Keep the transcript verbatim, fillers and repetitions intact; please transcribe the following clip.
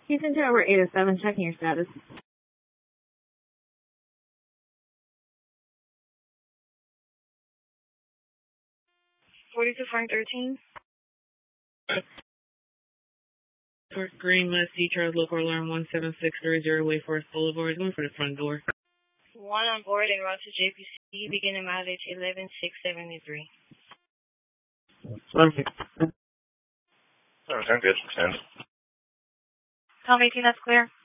Houston Tower eight oh seven, checking your status. forty-two Frank thirteen. Park Green, West C, Charles Local Alarm one seven six three zero, Way Forest Boulevard, going for the front door. One on board en route to J P C, beginning mileage eleven six seventy-three. Okay. Oh, I'm good. ten. Tom eighteen, that's clear.